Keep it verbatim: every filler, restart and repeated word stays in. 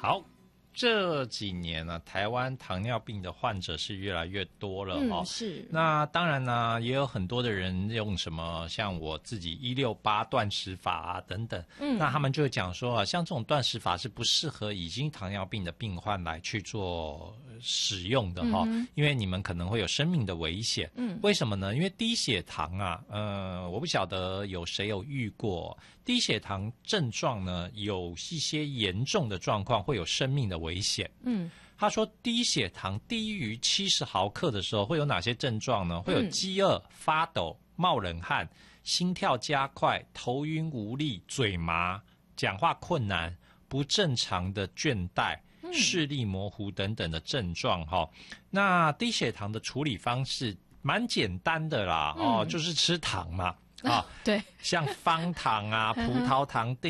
好，这几年呢，台湾糖尿病的患者是越来越多了哈、哦嗯。是。 那当然呢，也有很多的人用什么，像我自己一六八断食法啊等等。嗯。那他们就会讲说啊，像这种断食法是不适合已经糖尿病的病患来去做使用的哈、哦嗯，因为你们可能会有生命的危险。嗯。为什么呢？因为低血糖啊，呃，我不晓得有谁有遇过。低血糖症状呢，有一些严重的状况会有生命的危险。嗯，他说低血糖低于七十毫克的时候会有哪些症状呢？会有饥饿、发抖、冒冷汗、心跳加快、头晕无力、嘴麻、讲话困难、不正常的倦怠、视力模糊等等的症状哈。那低血糖的处理方式蛮简单的啦，哦，就是吃糖嘛。啊， 对， 像方糖啊、葡萄糖